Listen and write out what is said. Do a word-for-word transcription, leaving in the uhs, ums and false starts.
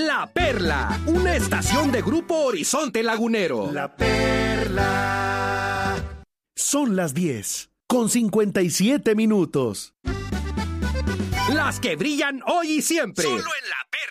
La Perla, una estación de Grupo Horizonte Lagunero. La Perla. Son las diez, con cincuenta y siete minutos. Las que brillan hoy y siempre. Solo en La Perla.